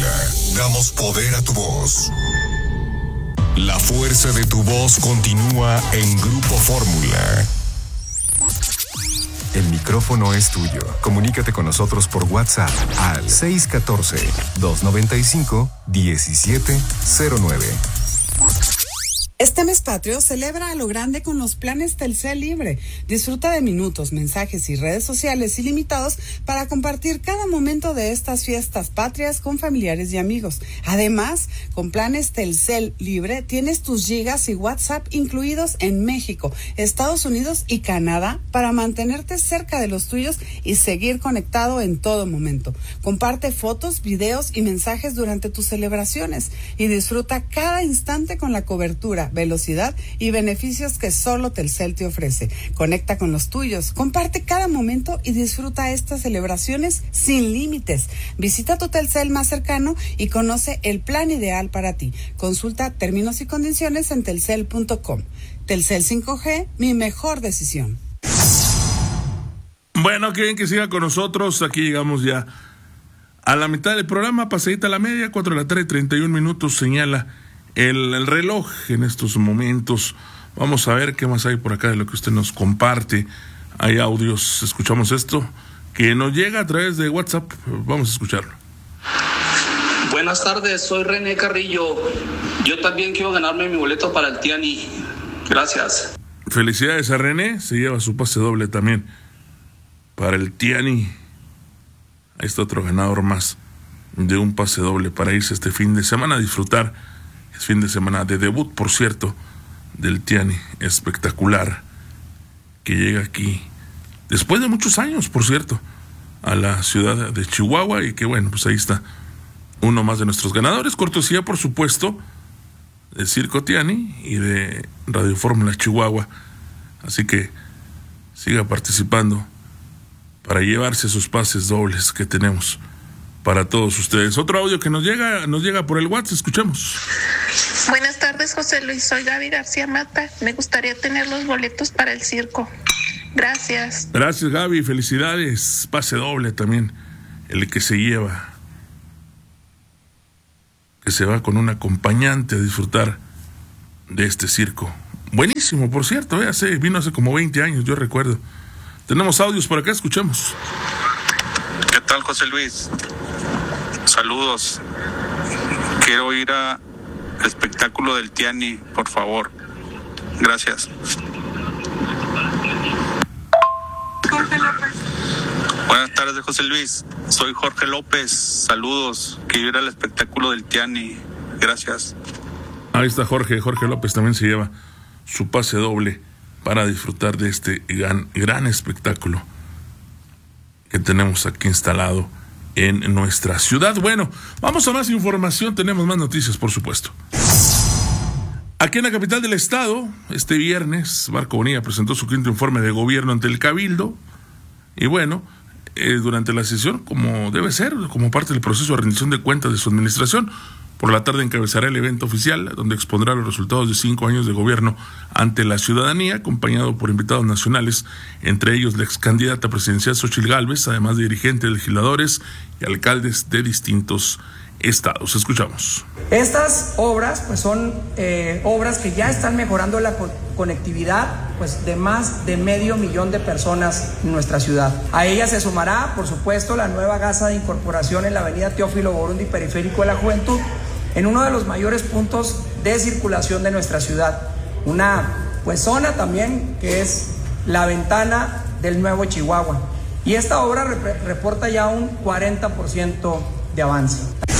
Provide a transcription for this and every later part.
Fórmula. Damos poder a tu voz. La fuerza de tu voz continúa en Grupo Fórmula. El micrófono es tuyo. Comunícate con nosotros por WhatsApp al 614-295-1709. Este mes patrio celebra a lo grande con los planes Telcel Libre. Disfruta de minutos, mensajes y redes sociales ilimitados para compartir cada momento de estas fiestas patrias con familiares y amigos. Además, con planes Telcel Libre tienes tus gigas y WhatsApp incluidos en México, Estados Unidos y Canadá para mantenerte cerca de los tuyos y seguir conectado en todo momento. Comparte fotos, videos y mensajes durante tus celebraciones y disfruta cada instante con la cobertura, velocidad y beneficios que solo Telcel te ofrece. Conecta con los tuyos, comparte cada momento y disfruta estas celebraciones sin límites. Visita tu Telcel más cercano y conoce el plan ideal para ti. Consulta términos y condiciones en telcel.com. Telcel 5G, mi mejor decisión. Bueno, quieren que siga con nosotros. Aquí llegamos ya a la mitad del programa, pasadita a la media, 4 de la tarde, 31 minutos, señala el reloj en estos momentos. Vamos a ver qué más hay por acá de lo que usted nos comparte. Hay audios, escuchamos esto, que nos llega a través de WhatsApp. Vamos a escucharlo. Buenas tardes, soy René Carrillo. Yo también quiero ganarme mi boleto para el Tiani. Gracias. Felicidades a René, se lleva su pase doble también para el Tiani. Ahí está otro ganador más de un pase doble para irse este fin de semana a disfrutar. Es fin de semana de debut, por cierto, del Tiani espectacular, que llega aquí después de muchos años, por cierto, a la ciudad de Chihuahua, y que bueno, pues ahí está uno más de nuestros ganadores, cortesía, por supuesto, de Circo Tiani y de Radio Fórmula Chihuahua. Así que siga participando para llevarse esos pases dobles que tenemos para todos ustedes. Otro audio que nos llega por el WhatsApp, escuchemos. Buenas tardes, José Luis, soy Gaby García Mata. Me gustaría tener los boletos para el circo. Gracias. Gracias, Gaby, felicidades. Pase doble también, el que se lleva, que se va con un acompañante a disfrutar de este circo. Buenísimo, por cierto, vino hace como 20 años, yo recuerdo. Tenemos audios por acá, escuchemos. ¿Qué tal, José Luis? Saludos. Quiero ir al espectáculo del Tiani, por favor. Gracias. Jorge López. Buenas tardes, José Luis. Soy Jorge López. Saludos. Quiero ir al espectáculo del Tiani. Gracias. Ahí está Jorge López también se lleva su pase doble para disfrutar de este gran espectáculo que tenemos aquí instalado en nuestra ciudad. Bueno, vamos a más información, tenemos más noticias, por supuesto. Aquí en la capital del estado, este viernes, Marco Bonilla presentó su quinto informe de gobierno ante el Cabildo. Y bueno, durante la sesión, como debe ser, como parte del proceso de rendición de cuentas de su administración, por la tarde encabezará el evento oficial, donde expondrá los resultados de 5 años de gobierno ante la ciudadanía, acompañado por invitados nacionales, entre ellos la ex candidata presidencial Xóchitl Gálvez, además de dirigentes, legisladores y alcaldes de distintos estados. Escuchamos. Estas obras pues son obras que ya están mejorando la conectividad pues de más de 500,000 de personas en nuestra ciudad. A ella se sumará, por supuesto, la nueva gasa de incorporación en la avenida Teófilo Borundi, Periférico de la Juventud, en uno de los mayores puntos de circulación de nuestra ciudad. Una pues zona también que es la ventana del nuevo Chihuahua. Y esta obra reporta ya un 40% de avance.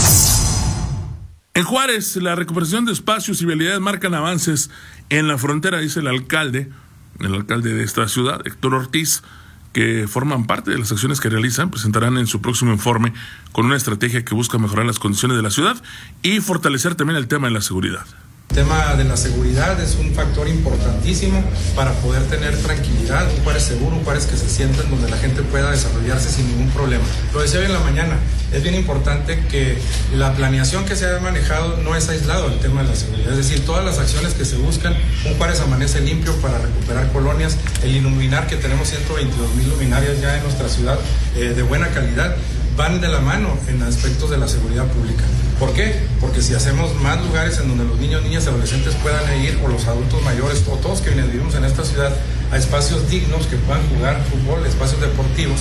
En Juárez, la recuperación de espacios y vialidades marcan avances en la frontera, dice el alcalde de esta ciudad, Héctor Ortiz, que forman parte de las acciones que realizan. Presentarán en su próximo informe con una estrategia que busca mejorar las condiciones de la ciudad y fortalecer también el tema de la seguridad. El tema de la seguridad es un factor importantísimo para poder tener tranquilidad, un Juárez seguro, un Juárez que se sienta en donde la gente pueda desarrollarse sin ningún problema. Lo decía hoy en la mañana, es bien importante que la planeación que se ha manejado no es aislado del tema de la seguridad, es decir, todas las acciones que se buscan, un Juárez amanece limpio para recuperar colonias, el iluminar, que tenemos 122,000 luminarias ya en nuestra ciudad de buena calidad, van de la mano en aspectos de la seguridad pública. ¿Por qué? Porque si hacemos más lugares en donde los niños, niñas y adolescentes puedan ir, o los adultos mayores, o todos que vivimos en esta ciudad, a espacios dignos que puedan jugar fútbol, espacios deportivos.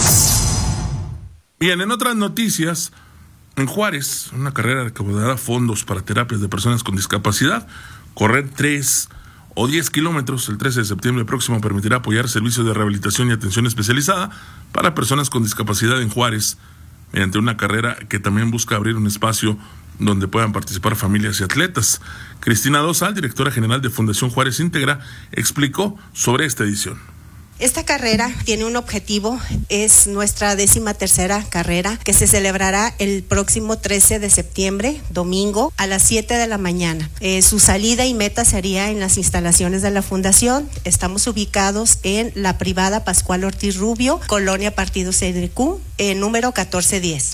Bien, en otras noticias, en Juárez, una carrera recaudará fondos para terapias de personas con discapacidad. Correr 3 o 10 kilómetros el 13 de septiembre próximo permitirá apoyar servicios de rehabilitación y atención especializada para personas con discapacidad en Juárez, mediante una carrera que también busca abrir un espacio donde puedan participar familias y atletas. Cristina Dosal, directora general de Fundación Juárez Integra, explicó sobre esta edición. Esta carrera tiene un objetivo, es nuestra 13ª carrera, que se celebrará el próximo 13 de septiembre, domingo, a las 7 de la mañana. Su salida y meta sería en las instalaciones de la Fundación. Estamos ubicados en la privada Pascual Ortiz Rubio, Colonia Partido CDQ, número 1410.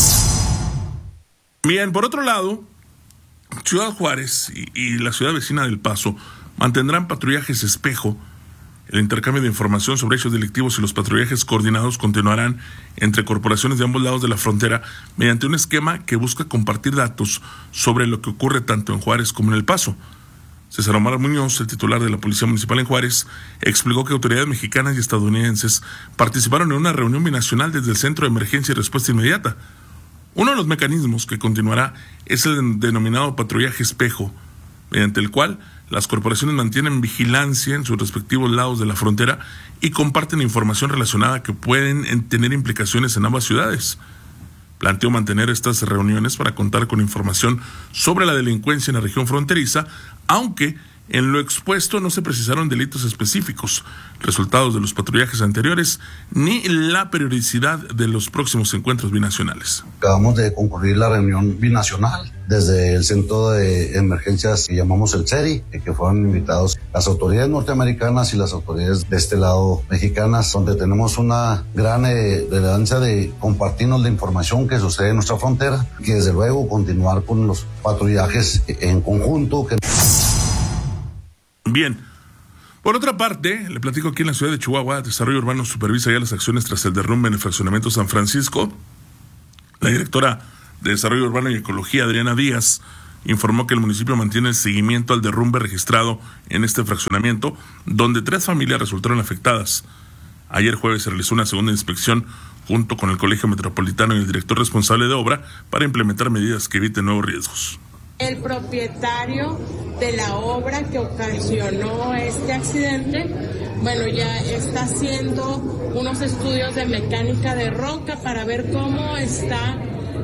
Bien, por otro lado, Ciudad Juárez y la ciudad vecina del Paso mantendrán patrullajes espejo. El intercambio de información sobre hechos delictivos y los patrullajes coordinados continuarán entre corporaciones de ambos lados de la frontera mediante un esquema que busca compartir datos sobre lo que ocurre tanto en Juárez como en El Paso. César Omar Muñoz, el titular de la Policía Municipal en Juárez, explicó que autoridades mexicanas y estadounidenses participaron en una reunión binacional desde el Centro de Emergencia y Respuesta Inmediata. Uno de los mecanismos que continuará es el denominado patrullaje espejo, mediante el cual las corporaciones mantienen vigilancia en sus respectivos lados de la frontera y comparten información relacionada que pueden tener implicaciones en ambas ciudades. Planteó mantener estas reuniones para contar con información sobre la delincuencia en la región fronteriza, aunque en lo expuesto no se precisaron delitos específicos, resultados de los patrullajes anteriores, ni la periodicidad de los próximos encuentros binacionales. Acabamos de concluir la reunión binacional desde el Centro de Emergencias que llamamos el CERI, que fueron invitados las autoridades norteamericanas y las autoridades de este lado mexicanas, donde tenemos una gran relevancia de compartirnos la información que sucede en nuestra frontera, que desde luego continuar con los patrullajes en conjunto. Bien, por otra parte, le platico aquí en la ciudad de Chihuahua, Desarrollo Urbano supervisa ya las acciones tras el derrumbe en el fraccionamiento San Francisco. La directora de Desarrollo Urbano y Ecología, Adriana Díaz, informó que el municipio mantiene el seguimiento al derrumbe registrado en este fraccionamiento, donde 3 familias resultaron afectadas. Ayer jueves se realizó una segunda inspección junto con el Colegio Metropolitano y el director responsable de obra para implementar medidas que eviten nuevos riesgos. El propietario de la obra que ocasionó este accidente, bueno, ya está haciendo unos estudios de mecánica de roca para ver cómo está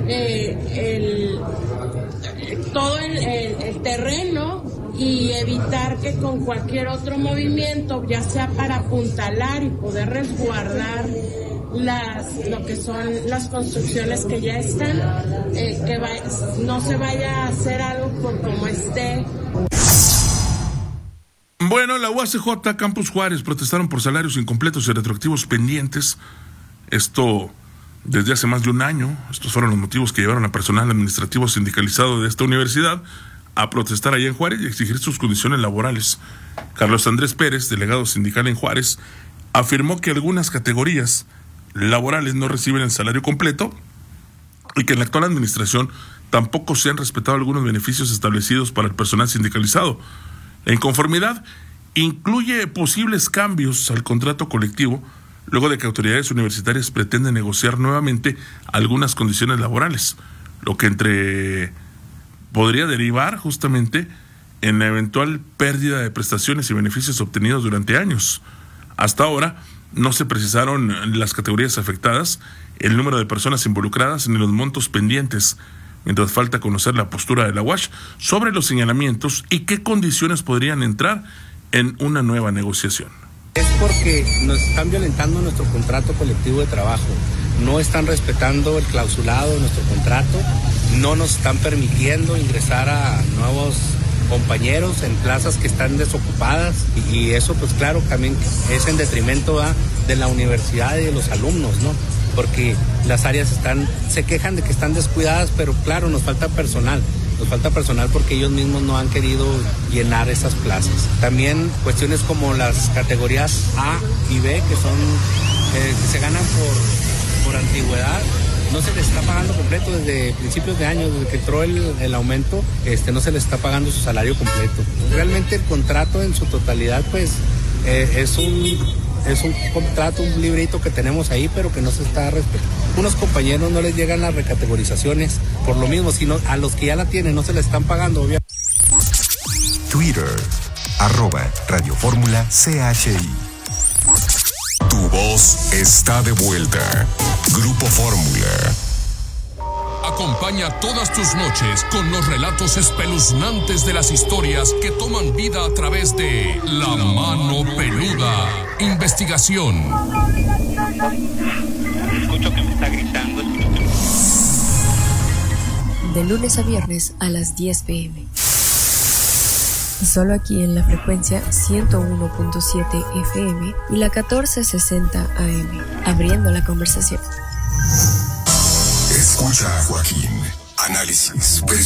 todo el terreno y evitar que con cualquier otro movimiento, ya sea para apuntalar y poder resguardar lo que son las construcciones que ya están, no se vaya a hacer algo por como esté. Bueno, la UACJ Campus Juárez protestaron por salarios incompletos y retroactivos pendientes. Esto desde hace más de un año. Estos fueron los motivos que llevaron a personal administrativo sindicalizado de esta universidad a protestar allá en Juárez y exigir sus condiciones laborales. Carlos Andrés Pérez, delegado sindical en Juárez, afirmó que algunas categorías laborales no reciben el salario completo y que en la actual administración tampoco se han respetado algunos beneficios establecidos para el personal sindicalizado. La inconformidad incluye posibles cambios al contrato colectivo luego de que autoridades universitarias pretenden negociar nuevamente algunas condiciones laborales, lo que podría derivar justamente en la eventual pérdida de prestaciones y beneficios obtenidos durante años. Hasta ahora no se precisaron las categorías afectadas, el número de personas involucradas ni los montos pendientes, mientras falta conocer la postura de la UACH sobre los señalamientos y qué condiciones podrían entrar en una nueva negociación. Es porque nos están violentando nuestro contrato colectivo de trabajo, no están respetando el clausulado de nuestro contrato, no nos están permitiendo ingresar a nuevos compañeros en plazas que están desocupadas y eso pues claro también es en detrimento de la universidad y de los alumnos, ¿no? Porque las áreas se quejan de que están descuidadas, pero claro, nos falta personal porque ellos mismos no han querido llenar esas plazas. También cuestiones como las categorías A y B que son que se ganan por antigüedad, no se les está pagando completo desde principios de año, desde que entró el aumento, no se les está pagando su salario completo. Realmente el contrato en su totalidad, pues, es un contrato, un librito que tenemos ahí, pero que no se está respetando. Unos compañeros no les llegan las recategorizaciones por lo mismo, sino a los que ya la tienen no se la están pagando, obviamente. Twitter, @Radio Fórmula CHI. Tu voz está de vuelta. Grupo Fórmula. Acompaña todas tus noches con los relatos espeluznantes de las historias que toman vida a través de La Mano Peluda. Investigación. Escucho que me está gritando. De lunes a viernes a las 10 p.m. Y solo aquí en la frecuencia 101.7 FM y la 1460 AM, abriendo la conversación. Escucha a Joaquín. Análisis, perspectiva.